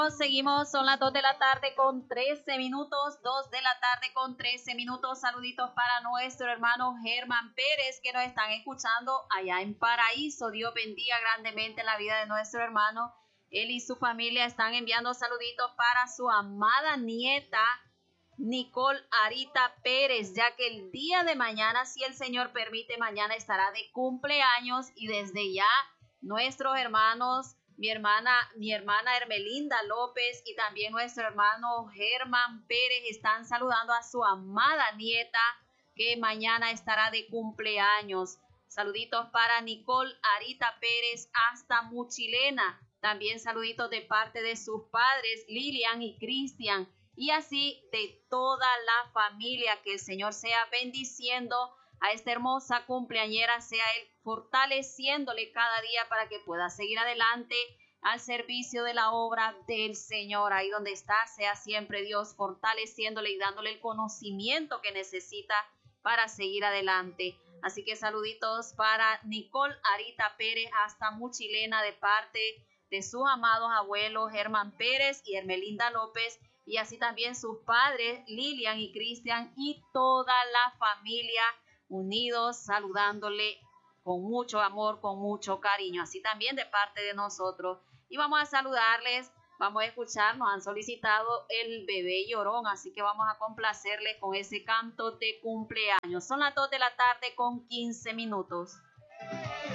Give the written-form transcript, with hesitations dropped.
Seguimos, son las 2 de la tarde con 13 minutos, 2 de la tarde con 13 minutos. Saluditos para nuestro hermano Germán Pérez que nos están escuchando allá en Paraíso. Dios bendiga grandemente la vida de nuestro hermano. Él y su familia están enviando saluditos para su amada nieta Nicole Arita Pérez, ya que el día de mañana, si el Señor permite, mañana estará de cumpleaños y desde ya nuestros hermanos, mi hermana Hermelinda López y también nuestro hermano Germán Pérez están saludando a su amada nieta que mañana estará de cumpleaños. Saluditos para Nicole Arita Pérez hasta Muchilena. También saluditos de parte de sus padres Lilian y Cristian. Y así de toda la familia, que el Señor sea bendiciendo a esta hermosa cumpleañera, sea Él fortaleciéndole cada día para que pueda seguir adelante al servicio de la obra del Señor. Ahí donde está, sea siempre Dios fortaleciéndole y dándole el conocimiento que necesita para seguir adelante. Así que saluditos para Nicole Arita Pérez hasta Muchilena de parte de sus amados abuelos Germán Pérez y Hermelinda López, y así también sus padres Lilian y Cristian y toda la familia unidos saludándole con mucho amor, con mucho cariño, así también de parte de nosotros. Y vamos a saludarles, vamos a escuchar, nos han solicitado el bebé llorón, así que vamos a complacerles con ese canto de cumpleaños. Son las 2 de la tarde con 15 minutos.